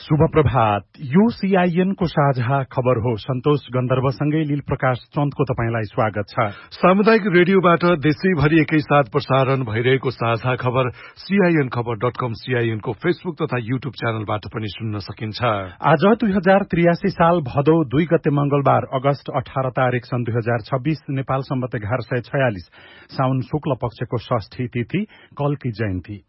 शुभ प्रभात। यो सीआईएन को साझा खबर हो। सन्तोष गन्धर्वसँगै लील प्रकाश चन्दको तपाईंलाई स्वागत छ। सामुदायिक रेडियोबाट देशैभरि एकैसाथ प्रसारण भइरहेको साझा खबर सीआईएन खबर.com, सीआईएन को फेसबुक तथा यूट्यूब च्यानलबाट पनि सुन्न सकिन्छ। आज 2083 साल भदौ 2 गते मंगलबार, अगस्त 18 तारिक सन् 2026, नेपाल सम्वत 1146 साउन शुक्ल पक्षको षष्ठी तिथि, कल्की जयन्ती।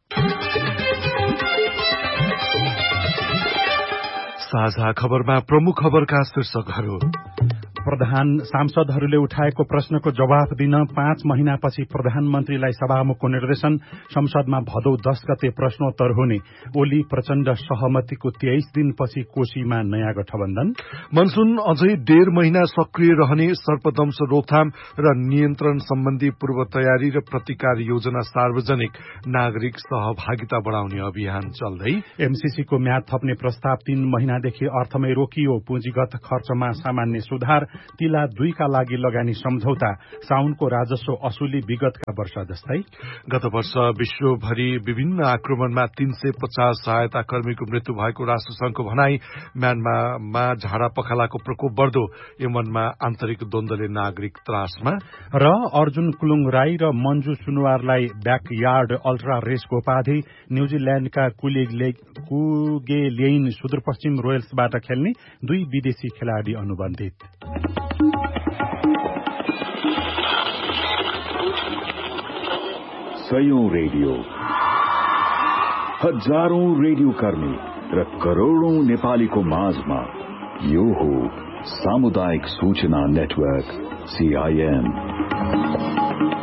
साझा खबरमा प्रमुख खबरका शीर्षकहरू। सांसदहरूले उठाएको प्रश्नको जवाफ दिन 5 महिनापछि प्रधानमन्त्रीलाई सभामुखको निर्देशन। संसदमा भदौ 10 गते प्रश्नोत्तर हुने। ओली प्रचण्ड सहमतिको 23 दिनपछि कोशीमा नयाँ गठबन्धन। मनसून अझै 1.5 महिना सक्रिय रहने। सर्पदंश रोकथाम र नियन्त्रण सम्बन्धी पूर्व तयारी र प्रतिकार योजना सार्वजनिक। नागरिक सहभागिता बढ़ाउने अभियान चल्दै। एमसीसीको म्याद थप्ने प्रस्ताव 3 महिनादेखि अर्थमै रोकियो। पुँजीगत खर्चमा सामान्य सुधार। तिला 2 का लागि लगानी सम्झौता। साउनको राजस्व असुली विगतका वर्ष जस्तै। गत वर्ष विश्वभरि विभिन्न आक्रमणमा 350 सहायता कर्मीको मृत्यु भएको राष्ट्रसंघको भनाई। म्यानमारमा झाडा पखालाको प्रकोप बढ्दो। यमनमा आन्तरिक द्वन्द्वले नागरिक त्रासमा। र अर्जुन कुलुङ राई र मन्जु सुनवारलाई ब्याकयार्ड अल्ट्रा रेसको उपाधि। न्यूजील्याण्डका कुगेलेइन सुदूरपश्चिम रोयल्सबाट खेल्ने 2 विदेशी खेलाड़ी अनुबन्धित। सयौं रेडियो, हजारौं रेडियो कर्मी र करोड़ौं नेपालीको माझमा यो हो सामुदायिक सूचना नेटवर्क सीआईएन।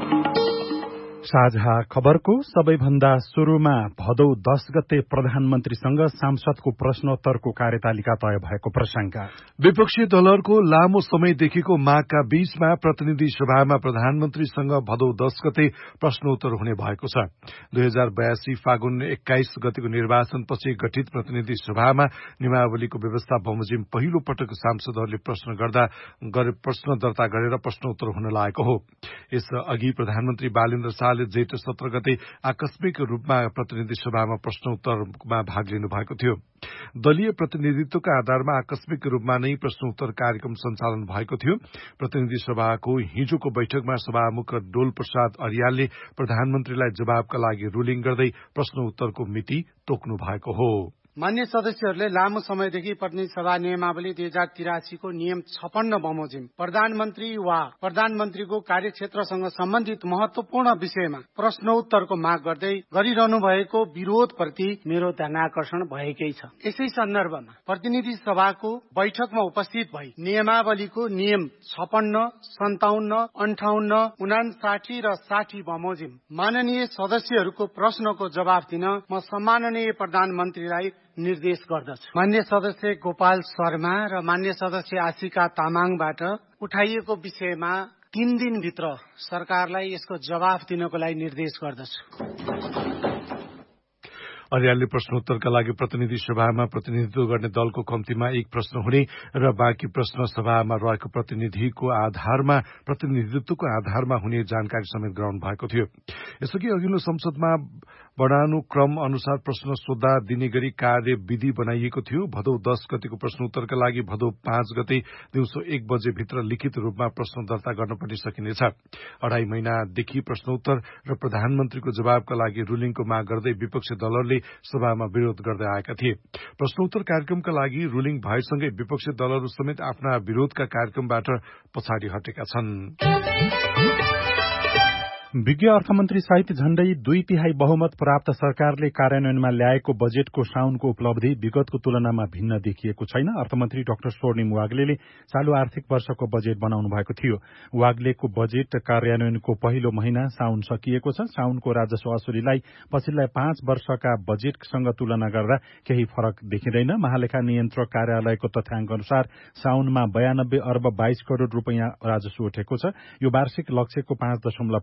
साझा खबरको सबैभन्दा शुरूमा भदौ 10 गते प्रधानमन्त्रीसँग सांसदको प्रश्नोत्तरको कार्यतालिका तय भएको प्रसंग। विपक्षी दलहरूको लामो समयदेखिको मागका बीचमा प्रतिनिधि सभामा प्रधानमन्त्रीसँग भदौ 10 गते प्रश्नोत्तर हुने भएको छ। 2082 फागुन 21 गतेको निर्वाचनपछि गठित प्रतिनिधि सभामा नियमावलीको व्यवस्था बमोजिम पहिलो पटक सांसदहरूले प्रश्न दर्ता गरेर प्रश्नोत्तर हुन लागेको हो। यस अघि प्रधानमन्त्री बालेन्द्र शाहले जेठ 17 गते आकस्मिक रूपमा प्रतिनिधि सभामा प्रश्नोत्तरमा भाग लिनु भएको थियो। दलीय प्रतिनिधित्वका आधारमा आकस्मिक रूपमा नै प्रश्नोत्तर कार्यक्रम सञ्चालन भएको थियो। प्रतिनिधि सभाको हिजोको बैठकमा सभामुख डोल प्रसाद अर्यालले प्रधानमन्त्रीलाई जवाबका लागि रुलिङ गर्दै प्रश्नोत्तरको मिति तोक्नु भएको हो। मान्य सदस्यहरूले लामो समयदेखि प्रतिनिधि सभा नियमावली 2083 को नियम 56 बमोजिम प्रधानमन्त्री वा प्रधानमन्त्रीको कार्यक्षेत्रसँग सम्बन्धित महत्वपूर्ण विषयमा प्रश्नोत्तरको माग गर्दै गरिरहनु भएको विरोधप्रति मेरो ध्यानाकर्षण भएकै छ। यसै सन्दर्भमा प्रतिनिधि सभाको बैठकमा उपस्थित भई नियमावलीको नियम 56, 57, 58, 59 र 60 बमोजिम माननीय सदस्यहरूको प्रश्नको जवाफ दिन म सम्माननीय प्रधानमन्त्रीलाई निर्देश गर्दछु। मान्य सदस्य गोपाल शर्मा र मान्य सदस्य आशिका तामाङबाट उठाइएको विषयमा 3 दिनभित्र सरकारलाई यसको जवाफ दिनको लागि निर्देश गर्दछु। अर्यालले प्रश्नोत्तरका लागि प्रतिनिधि सभामा प्रतिनिधित्व गर्ने दलको कम्तीमा 1 प्रश्न हुने र बाँकी प्रश्न सभामा रहेको प्रतिनिधित्वको आधारमा हुने जानकारी समेत गराउनु भएको थियो। यसअघि अघिल्लो संसदमा वर्णानुक्रम अनुसार प्रश्न सोध्दा दिने गरी कार्यविधि बनाइएको थियो। भदौ 10 गतेको प्रश्नोत्तरका लागि भदौ 5 गते दिउँसो 1 बजे भित्र लिखित रूपमा प्रश्न दर्ता गर्न पनि सकिनेछ। 2.5 महिनादेखि प्रश्नोत्तर र प्रधानमन्त्रीको जवाबका लागि रुलिङको माग गर्दै विपक्षी दलहरूले सभामा विरोध गर्दै आएका थिए। प्रश्नोत्तर कार्यक्रमका लागि रुलिङ भएसँगै विपक्षी दलहरू समेत आफ्ना विरोधका कार्यक्रमबाट पछाडि हटेका छन्। विज्ञ अर्थमन्त्री सहित झण्डै 2/3 बहुमत प्राप्त सरकारले कार्यान्वयनमा ल्याएको बजेटको साउनको उपलब्धि विगतको तुलनामा भिन्न देखिएको छैन। अर्थमन्त्री डाक्टर स्वर्णिम वाग्लेले चालू आर्थिक वर्षको बजेट बनाउनु भएको थियो। वाग्लेको बजेट कार्यान्वयनको पहिलो महिना साउन सकिएको छ। साउनको राजस्व असुलीलाई पछिल्ला 5 वर्षका बजेटसँग तुलना गर्दा केही फरक देखिँदैन। महालेखा नियन्त्रक कार्यालयको तथ्याङ्क अनुसार साउनमा 92 अर्ब 22 करोड़ रूपियाँ राजस्व उठेको छ। यो वार्षिक लक्ष्यको 5.84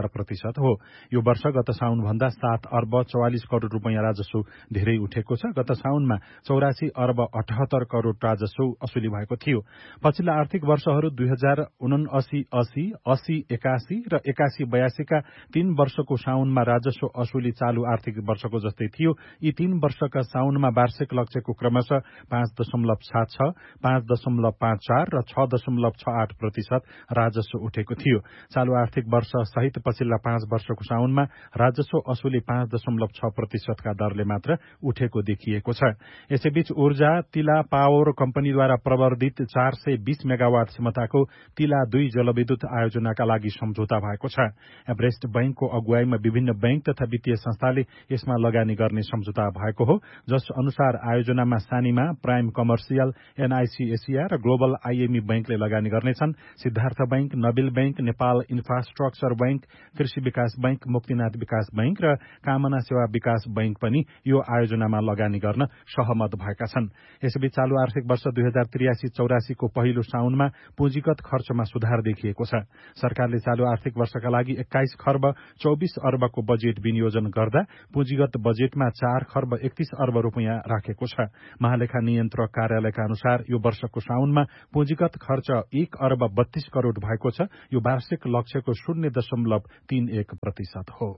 4% हो। यो वर्ष गत साउनभन्दा 7 अर्ब 44 करोड़ रुपियाँ राजस्व धेरै उठेको छ। गत साउनमा 84 अर्ब 78 करोड़ राजस्व असुली भएको थियो। पछिल्ला आर्थिक वर्षहरू 2079-80, 80-81 र 81-82 का 3 वर्षको साउनमा राजस्व असुली चालू आर्थिक वर्षको जस्तै थियो। यी 3 वर्षका साउनमा वार्षिक लक्ष्यको क्रमशः 5.76, 5.54 र 6.68% राजस्व उठेको थियो। चालू आर्थिक वर्ष सहित पछिल्ला 5 वर्षको साउनमा राजस्व असुली 5.6% का दरले मात्र उठेको देखिएको छ। यसैबीच ऊर्जा तिला पावर कम्पनीद्वारा प्रवर्धित 420 मेगावाट क्षमताको तिला 2 जलविद्युत आयोजनाका लागि सम्झौता भएको छ। एभरेस्ट बैंकको अगुवाईमा विभिन्न बैंक तथा वित्तीय संस्थाले यसमा लगानी गर्ने सम्झौता भएको हो, जस अनुसार आयोजनामा Sanima, prime commercial, NIC Asia र ग्लोबल आईएमई बैंकले लगानी गर्नेछन्। Siddhartha bank, Nabil bank, Nepal infrastructure bank, कृषि विकास बैंक, मुक्तिनाथ विकास बैंक र कामना सेवा विकास बैंक पनि यो आयोजनामा लगानी गर्न सहमत भएका छन्। यसैबीच चालू आर्थिक वर्ष 2083-84 को पहिलो साउनमा पुँजीगत खर्चमा सुधार देखिएको छ। सरकारले चालू आर्थिक वर्षका लागि 21 खर्ब 24 अर्बको बजेट विनियोजन गर्दा पुँजीगत बजेटमा 4 खर्ब 31 अर्ब रुपियाँ राखेको छ। महालेखा नियन्त्रक कार्यालयका अनुसार यो वर्षको साउनमा पुँजीगत खर्च 1 अर्ब 32 करोड़ भएको छ। यो वार्षिक लक्ष्यको 0.31% हो।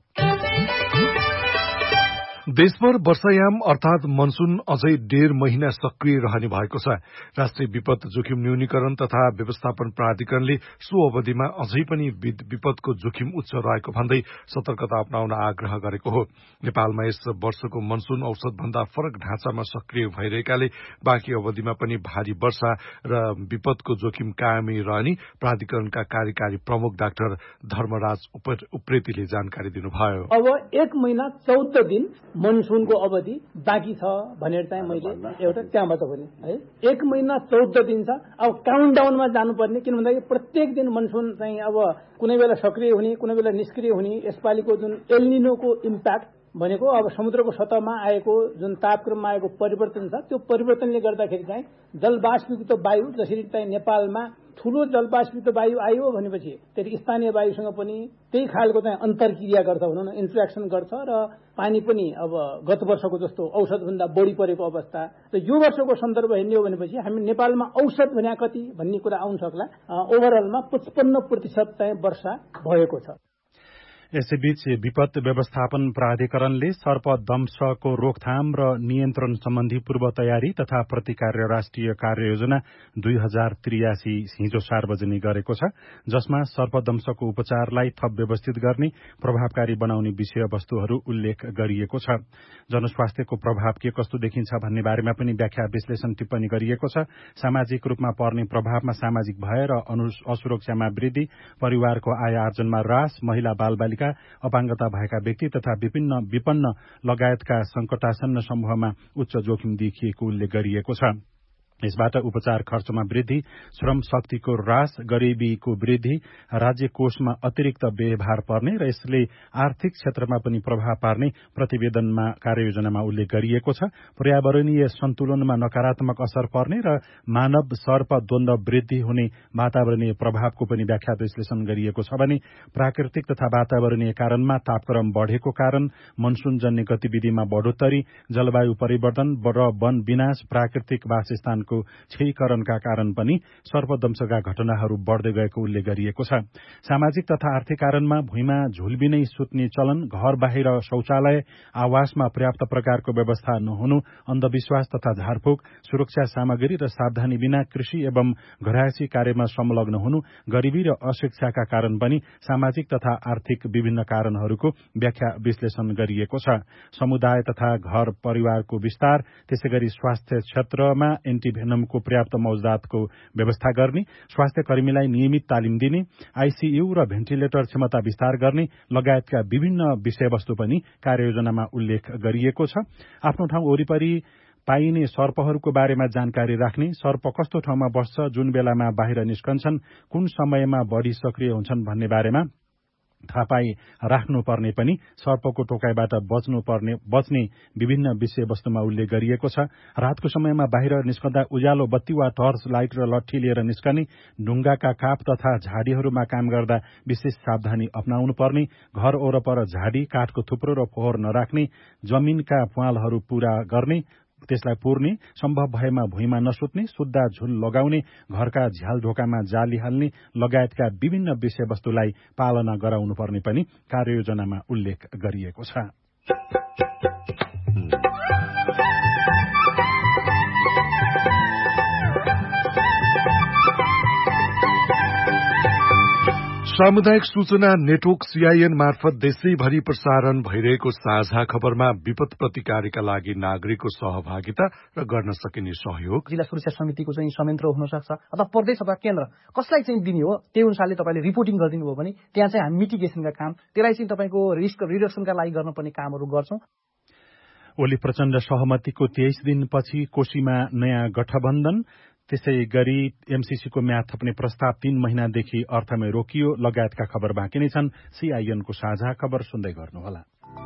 देशभर वर्षायाम अर्थात मनसून अझै 1.5 महिना सक्रिय रहने भएको छ। राष्ट्रिय विपद जोखिम न्यूनीकरण तथा व्यवस्थापन प्राधिकरणले सो अवधिमा अझै पनि विपदको जोखिम उच्च रहेको भन्दै सतर्कता अपनाउन आग्रह गरेको हो। नेपालमा यस वर्षको मनसून औसतभन्दा फरक ढाँचामा सक्रिय भइरहेकाले बाँकी अवधिमा पनि भारी वर्षा र विपदको जोखिम कायमै रहने प्राधिकरणका कार्यकारी प्रमुख डाक्टर धर्मराज उप्रेतीले जानकारी दिनुभयो। अब 1 महिना 14 दिन मनसूनको अवधि बाँकी छ भनेर चाहिँ मैले एउटा त्यहाँबाट भने है 1 महिना 14 दिन छ। अब काउन्टडाउनमा जानुपर्ने, किन भन्दाखेरि प्रत्येक दिन मनसून चाहिँ अब कुनै बेला सक्रिय हुने, कुनै बेला निष्क्रिय हुने। यसपालिको जुन एल्निनोको इम्प्याक्ट भनेको अब समुद्रको सतहमा आएको जुन तापक्रममा आएको परिवर्तन छ, त्यो परिवर्तनले गर्दाखेरि चाहिँ जलवाष्पयुक्त वायु जसरी चाहिँ नेपालमा ठूलो जलवाष्पयुक्त वायु आयो भनेपछि त्यही स्थानीय वायुसँग पनि त्यही खालको चाहिँ अन्तर्क्रिया गर्छ, भनौँ न इन्टरेक्सन गर्छ र पानी पनि अब गत वर्षको जस्तो औसतभन्दा बढी परेको अवस्था र यो वर्षको सन्दर्भ हेर्ने हो भनेपछि हामी नेपालमा औसत भने कति भन्ने कुरा आउन सक्ला। ओभरअलमा 55% चाहिँ वर्षा भएको छ। यसैबीच विपद व्यवस्थापन प्राधिकरणले सर्पदंशको रोकथाम र नियन्त्रण सम्बन्धी पूर्व तयारी तथा प्रतिकार राष्ट्रिय कार्ययोजना 2083 हिजो सार्वजनिक गरेको छ, जसमा सर्पदंशको उपचारलाई थप व्यवस्थित गर्ने, प्रभावकारी बनाउने विषयवस्तुहरू उल्लेख गरिएको छ। जनस्वास्थ्यको प्रभाव के कस्तो देखिन्छ भन्ने बारेमा पनि व्याख्या विश्लेषण टिप्पणी गरिएको छ। सामाजिक रूपमा पर्ने प्रभावमा सामाजिक भय र असुरक्षामा वृद्धि, परिवारको आय आर्जनमा ह्रास, महिला बालबालिका, अपाङ्गता भएका व्यक्ति तथा विपन्न लगायतका संकटासन्न समूहमा उच्च जोखिम देखिएको उल्लेख गरिएको छ। यसबाट उपचार खर्चमा वृद्धि, श्रम शक्तिको ह्रास, गरिबीको वृद्धि, राज्य कोषमा अतिरिक्त व्ययभार पर्ने र यसले आर्थिक क्षेत्रमा पनि प्रभाव पार्ने प्रतिवेदनमा कार्ययोजनामा उल्लेख गरिएको छ। पर्यावरणीय सन्तुलनमा नकारात्मक असर पर्ने र मानव सर्प द्वन्द्व वृद्धि हुने वातावरणीय प्रभावको पनि व्याख्या विश्लेषण गरिएको छ भने प्राकृतिक तथा वातावरणीय कारणमा तापक्रम बढ़ेको कारण, मनसूनजन्य गतिविधिमा बढ़ोत्तरी, जलवायु परिवर्तन र वन विनाश, प्राकृतिक वासस्थान क्षयीकरणका कारण पनि सर्पदंशका घटनाहरू बढ़दै गएको उल्लेख गरिएको छ। सामाजिक तथा आर्थिक कारणमा भुइँमा झुलबिनै सुत्ने चलन, घर बाहिर शौचालय, आवासमा पर्याप्त प्रकारको व्यवस्था नहुनु, अन्धविश्वास तथा झारफूक, सुरक्षा सामग्री र सावधानी बिना कृषि एवं घरायसी कार्यमा संलग्न हुनु, गरिबी र अशिक्षाका कारण पनि सामाजिक तथा आर्थिक विभिन्न कारणहरूको व्याख्या विश्लेषण गरिएको छ। समुदाय तथा घर परिवारको विस्तार, त्यसैगरी स्वास्थ्य क्षेत्रमा एन्टिभेनमको पर्याप्त मौजदातको व्यवस्था गर्ने, स्वास्थ्य कर्मीलाई नियमित तालिम दिने, आईसीयू र भेन्टिलेटर क्षमता विस्तार गर्ने लगायतका विभिन्न विषयवस्तु पनि कार्ययोजनामा उल्लेख गरिएको छ। आफ्नो ठाउँ वरिपरि पाइने सर्पहरूको बारेमा जानकारी राख्ने, सर्प कस्तो ठाउँमा बस्छ, जुन बेलामा बाहिर निस्कन्छन्, कुन समयमा बढ़ी सक्रिय हुन्छन् भन्ने बारेमा थाहा पाई राख्नुपर्ने पनि सर्पको टोकाइबाट बच्ने विभिन्न विषयवस्तुमा उल्लेख गरिएको छ। रातको समयमा बाहिर निस्कँदा उज्यालो बत्ती वा टर्च लाइट र लट्ठी लिएर निस्कने, ढुङ्गाका काप तथा झाडीहरूमा काम गर्दा विशेष सावधानी अपनाउनु पर्ने, घर वरपर झाडी, काठको थुप्रो र फोहोर नराख्ने, जमिनका प्वालहरू पूरा गर्ने, त्यसलाई पुर्ने, सम्भव भएमा भुइँमा नसुत्ने, सुत्दा झुल लगाउने, घरका झ्याल ढोकामा जाली हाल्ने लगायतका विभिन्न विषयवस्तुलाई पालना गराउनुपर्ने पनि कार्ययोजनामा उल्लेख गरिएको छ। सामुदायिक सूचना नेटवर्क सीआईएन मार्फत देशैभरि प्रसारण भइरहेको साझा खबरमा विपद प्रतिकारका लागि नागरिकको सहभागिता र गर्न सकिने सहयोग, जिल्ला सुरक्षा समितिको चाहिँ संयन्त्र हुन सक्छ अथवा प्रदेश अथवा केन्द्र कसलाई चाहिँ दिने हो त्यही अनुसारले तपाईले रिपोर्टिङ गरिदिनु भयो भने त्यहाँ चाहिँ हामी मिटिगेसनका काम, त्यसलाई चाहिँ तपाईको रिस्क रिडक्सनका लागि गर्नुपर्ने कामहरू गर्छौं। ओली प्रचण्ड सहमतिको 23 दिनपछि कोशीमा नयाँ गठबन्धन, त्यसै गरी एमसीसीको म्याद थप्ने प्रस्ताव 3 महिनादेखि अर्थमै रोकियो लगायतका खबर बाँकी नै छन्। सीआईएनको साझा खबर सुन्दै गर्नुहोला।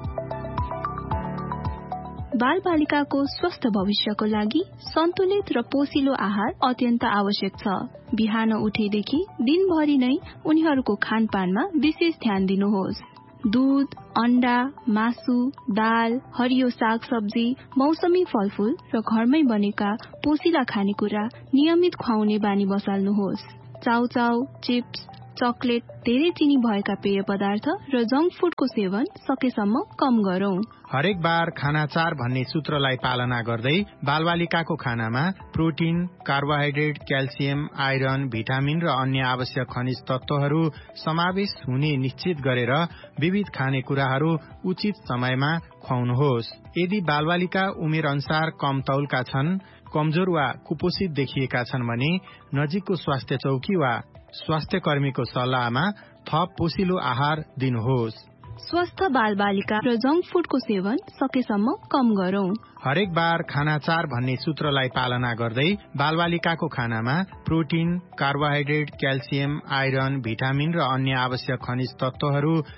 बालबालिकाको स्वस्थ भविष्यको लागि सन्तुलित र पोषिलो आहार अत्यन्त आवश्यक छ। बिहान उठेदेखि दिनभरि नै उनीहरूको खानपानमा विशेष ध्यान दिनुहोस्। दूध, अण्डा, मासु, दाल, हरियो सागसब्जी, मौसमी फलफूल र घरमै बनेका पोषिला खानेकुरा नियमित खुवाउने बानी बसाल्नुहोस्। चाउचाउ, चिप्स, चकलेट, धेरै चिनी भएका पेय पदार्थ र जंक फूडको सेवन सकेसम्म कम गरौं। हरेक बार खाना 4 भन्ने सूत्रलाई पालना गर्दै बालबालिकाको खानामा protein, carbohydrate, calcium, iron, vitamin र अन्य आवश्यक खनिज तत्वहरू समावेश हुने निश्चित गरेर विविध खानेकुराहरू उचित समयमा खुवाउनुहोस्। यदि बालबालिका उमेर अनुसार कम तौलका छन्, कमजोर वा कुपोषित देखिएका छन् भने नजिकको स्वास्थ्य चौकी वा स्वास्थ्य कर्मीको सल्लाहमा थप पोषिलो आहार दिनुहोस्। स्वस्थ बालबालिका र जंक फूडको सेवन सकेसम्म कम गरौं। हरेक बार खाना 4 भन्ने सूत्रलाई पालना गर्दै बालबालिकाको खानामा protein, carbohydrate, calcium, iron, vitamin र अन्य आवश्यक खनिज तत्वहरू